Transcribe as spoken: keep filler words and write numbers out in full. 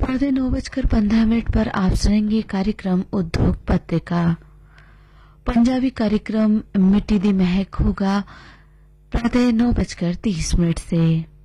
साढ़े नौ बजकर पंद्रह मिनट पर आप सुनेंगे कार्यक्रम उद्योग पत्रिका। पंजाबी कार्यक्रम मिट्टी दी महक होगा प्रातः नौ बजकर तीस मिनट से।